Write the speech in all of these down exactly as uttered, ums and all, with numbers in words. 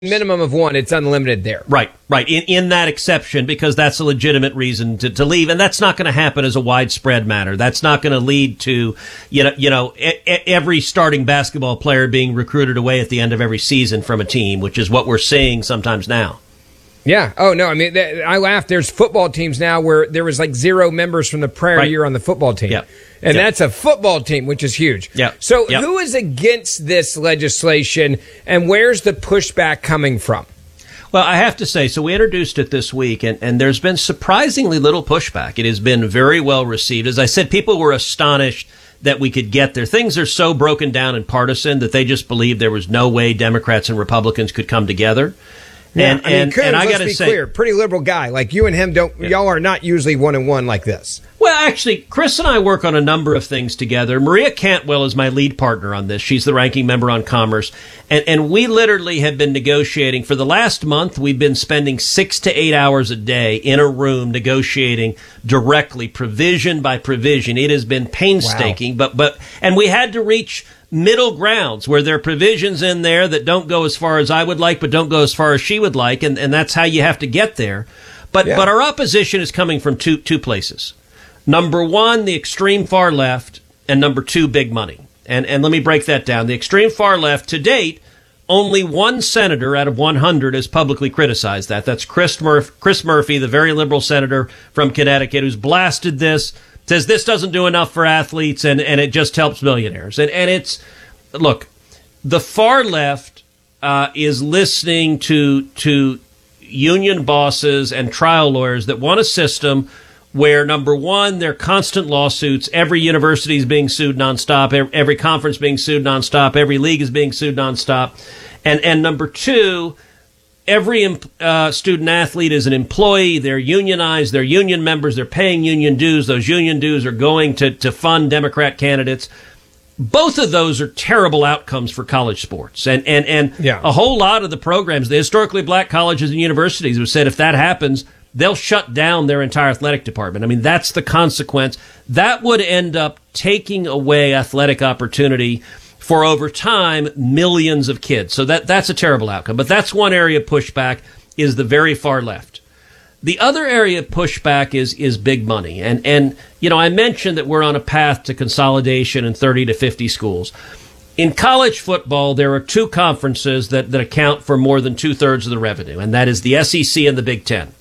minimum of one, it's unlimited there. Right, right. In in that exception, because that's a legitimate reason to, to leave, and that's not going to happen as a widespread matter. That's not going to lead to, you know, you know, every starting basketball player being recruited away at the end of every season from a team, which is what we're seeing sometimes now. Yeah. Oh, no. I mean, I laugh. There's football teams now where there was like zero members from the prior right. year on the football team. Yep. And yep. that's a football team, which is huge. Yep. So yep. who is against this legislation, and where's the pushback coming from? Well, I have to say, so we introduced it this week, and, and there's been surprisingly little pushback. It has been very well received. As I said, people were astonished that we could get there. Things are so broken down and partisan that they just believed there was no way Democrats and Republicans could come together. Yeah, and, I mean, and, Coons, and I let's got to be say, clear, pretty liberal guy. Like you and him, don't yeah. y'all are not usually one and one like this. Well, actually, Chris and I work on a number of things together. Maria Cantwell is my lead partner on this. She's the ranking member on Commerce. And, and we literally have been negotiating. For the last month, we've been spending six to eight hours a day in a room negotiating directly, provision by provision. It has been painstaking. Wow. But, but, and we had to reach middle grounds where there are provisions in there that don't go as far as I would like, but don't go as far as she would like. And, and that's how you have to get there. But, yeah. but our opposition is coming from two, two places. Number one, the extreme far left, and number two, big money. And and let me break that down. The extreme far left, to date, only one senator out of one hundred has publicly criticized that. That's Chris, Murph- Chris Murphy, the very liberal senator from Connecticut, who's blasted this, says this doesn't do enough for athletes, and, and it just helps millionaires. And, and it's, look, the far left uh, is listening to to union bosses and trial lawyers that want a system where, number one, there are constant lawsuits. Every university is being sued nonstop. Every conference being sued nonstop. Every league is being sued nonstop. And and number two, every uh, student athlete is an employee. They're unionized. They're union members. They're paying union dues. Those union dues are going to, to fund Democrat candidates. Both of those are terrible outcomes for college sports. And and, and yeah. a whole lot of the programs, the historically black colleges and universities have said if that happens, they'll shut down their entire athletic department. I mean, that's the consequence. That would end up taking away athletic opportunity for, over time, millions of kids. So that that's a terrible outcome. But that's one area of pushback, is the very far left. The other area of pushback is is big money. And, and you know, I mentioned that we're on a path to consolidation in thirty to fifty schools. In college football, there are two conferences that, that account for more than two-thirds of the revenue, and that is the S E C and the Big Ten.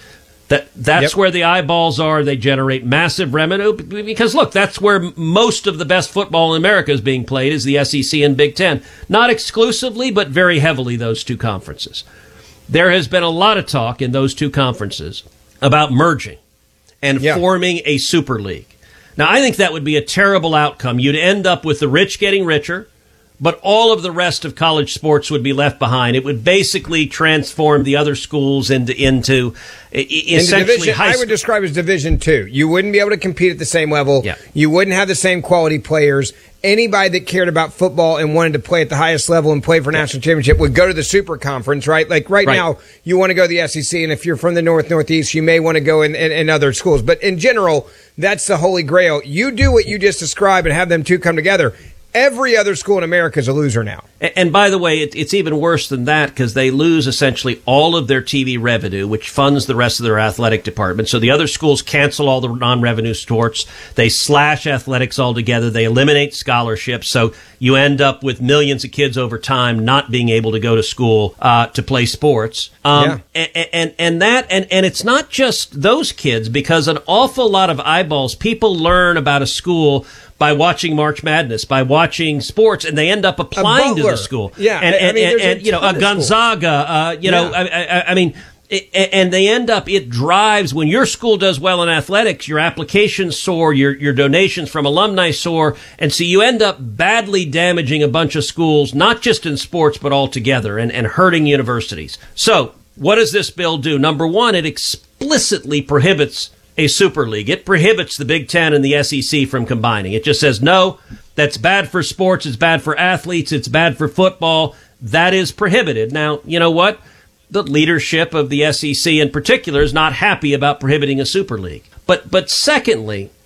That That's yep. where the eyeballs are. They generate massive revenue because, look, that's where most of the best football in America is being played, is the S E C and Big Ten. Not exclusively, but very heavily, those two conferences. There has been a lot of talk in those two conferences about merging and yeah. forming a super league. Now, I think that would be a terrible outcome. You'd end up with the rich getting richer, but all of the rest of college sports would be left behind. It would basically transform the other schools into into, essentially division, high. I would describe as Division Two. You wouldn't be able to compete at the same level. Yeah. You wouldn't have the same quality players. Anybody that cared about football and wanted to play at the highest level and play for yeah. national championship would go to the Super Conference, right? Like right, right. now, you want to go to the S E C, and if you're from the North Northeast, you may want to go in, in, in other schools. But in general, that's the holy grail. You do what you just described and have them two come together. Every other school in America is a loser now. And, and by the way, it, it's even worse than that, because they lose essentially all of their T V revenue, which funds the rest of their athletic department. So the other schools cancel all the non-revenue sports. They slash athletics altogether. They eliminate scholarships. So you end up with millions of kids over time not being able to go to school uh, to play sports. Um, yeah. and, and, and that, and, and it's not just those kids, because an awful lot of eyeballs, people learn about a school by watching March Madness, by watching sports, and they end up applying to the school. Yeah, and, and, I mean, and, and you know, a Gonzaga, uh, you know, yeah. I, I, I mean, it, and they end up, it drives, when your school does well in athletics, your applications soar, your, your donations from alumni soar, and so you end up badly damaging a bunch of schools, not just in sports, but altogether, and, and hurting universities. So, what does this bill do? Number one, it explicitly prohibits a super league. It prohibits the Big Ten and the S E C from combining. It just says, no, that's bad for sports, it's bad for athletes, it's bad for football. That is prohibited. Now, you know what? The leadership of the S E C in particular is not happy about prohibiting a super league. But but secondly,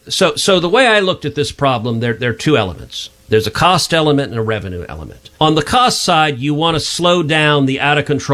So, so the way I looked at this problem, there, there are two elements. There's a cost element and a revenue element. On the cost side, you want to slow down the out of control